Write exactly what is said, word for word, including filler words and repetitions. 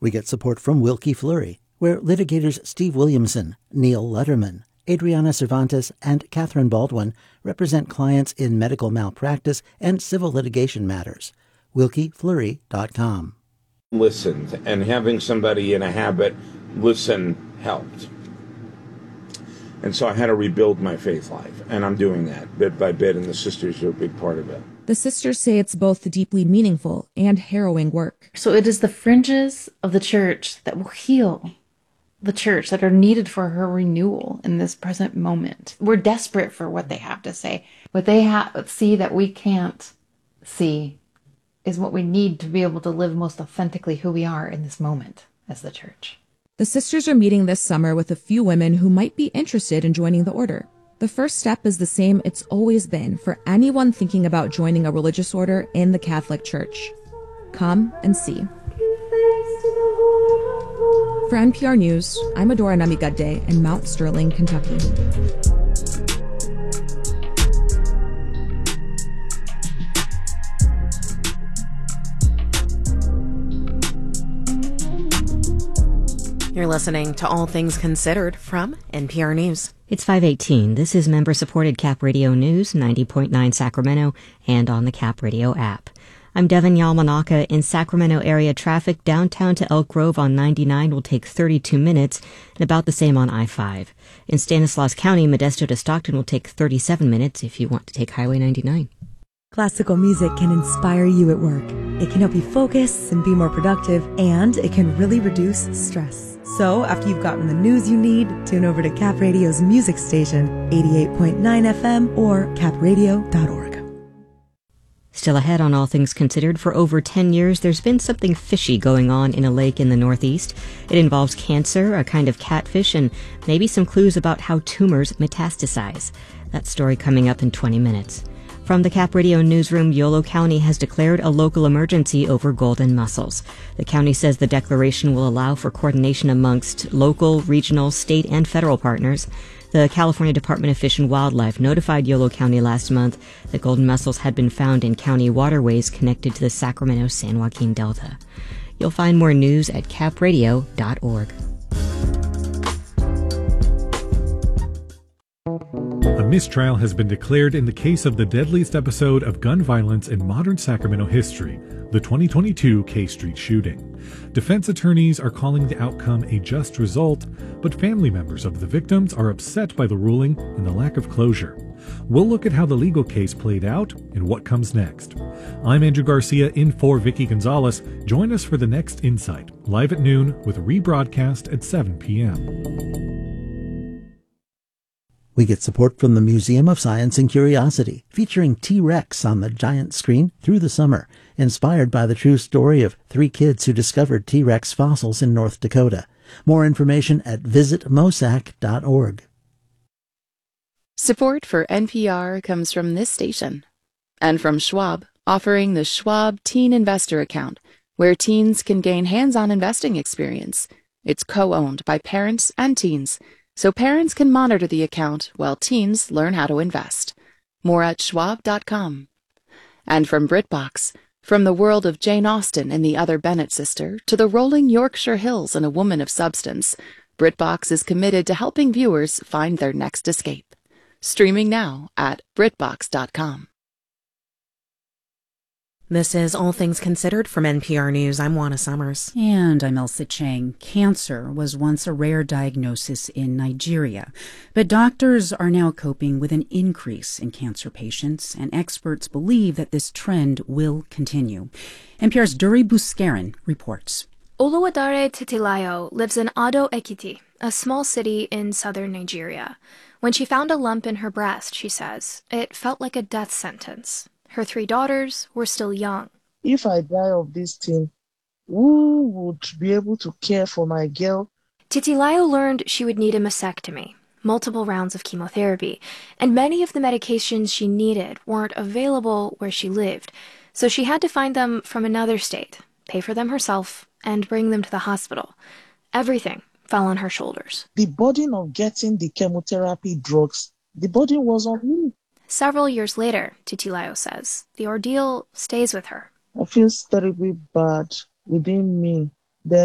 We get support from Wilkie Fleury, where litigators Steve Williamson, Neil Letterman, Adriana Cervantes, and Catherine Baldwin represent clients in medical malpractice and civil litigation matters. wilkie fleury dot com. Listened, and having somebody in a habit listen helped. And so I had to rebuild my faith life, and I'm doing that bit by bit, and the sisters are a big part of it. The sisters say it's both deeply meaningful and harrowing work. So it is the fringes of the church that will heal the church, that are needed for her renewal in this present moment. We're desperate for what they have to say. What they have see that we can't see is what we need to be able to live most authentically who we are in this moment as the church. The sisters are meeting this summer with a few women who might be interested in joining the order. The first step is the same it's always been for anyone thinking about joining a religious order in the Catholic Church. Come and see. For N P R News, I'm Adora Namigadde in Mount Sterling, Kentucky. You're listening to All Things Considered from N P R News. It's five eighteen. This is member-supported Cap Radio News, ninety point nine Sacramento, and on the Cap Radio app. I'm Devin Yamanaka. In Sacramento area, traffic downtown to Elk Grove on ninety-nine will take thirty-two minutes, and about the same on I five. In Stanislaus County, Modesto to Stockton will take thirty-seven minutes if you want to take Highway ninety-nine. Classical music can inspire you at work. It can help you focus and be more productive, and it can really reduce stress. So, after you've gotten the news you need, tune over to Cap Radio's music station, eighty-eight point nine F M or cap radio dot org. Still ahead on All Things Considered, for over ten years, there's been something fishy going on in a lake in the Northeast. It involves cancer, a kind of catfish, and maybe some clues about how tumors metastasize. That story coming up in twenty minutes. From the Cap Radio newsroom, Yolo County has declared a local emergency over golden mussels. The county says the declaration will allow for coordination amongst local, regional, state, and federal partners. The California Department of Fish and Wildlife notified Yolo County last month that golden mussels had been found in county waterways connected to the Sacramento-San Joaquin Delta. You'll find more news at cap radio dot org. A mistrial has been declared in the case of the deadliest episode of gun violence in modern Sacramento history, the twenty twenty-two K Street shooting. Defense attorneys are calling the outcome a just result, but family members of the victims are upset by the ruling and the lack of closure. We'll look at how the legal case played out and what comes next. I'm Andrew Garcia in for Vicky Gonzalez. Join us for the next Insight, live at noon with a rebroadcast at seven p.m. We get support from the Museum of Science and Curiosity, featuring T-Rex on the giant screen through the summer, inspired by the true story of three kids who discovered T-Rex fossils in North Dakota. More information at visit mosac dot org. Support for N P R comes from this station and from Schwab, offering the Schwab Teen Investor Account, where teens can gain hands-on investing experience. It's co-owned by parents and teens, so parents can monitor the account while teens learn how to invest. More at schwab dot com. And from BritBox, from the world of Jane Austen and the Other Bennet sister to the rolling Yorkshire Hills and A Woman of Substance, BritBox is committed to helping viewers find their next escape. Streaming now at brit box dot com. This is All Things Considered from N P R News. I'm Juana Summers. And I'm Elsa Chang. Cancer was once a rare diagnosis in Nigeria, but doctors are now coping with an increase in cancer patients, and experts believe that this trend will continue. N P R's Duri Buskaran reports. Oluwadare Titilayo lives in Ado Ekiti, a small city in southern Nigeria. When she found a lump in her breast, she says, it felt like a death sentence. Her three daughters were still young. If I die of this thing, who would be able to care for my girl? Titilayo learned she would need a mastectomy, multiple rounds of chemotherapy, and many of the medications she needed weren't available where she lived, so she had to find them from another state, pay for them herself, and bring them to the hospital. Everything fell on her shoulders. The burden of getting the chemotherapy drugs, the burden was on me. Several years later, Titilayo says, the ordeal stays with her. I feel terribly bad within me.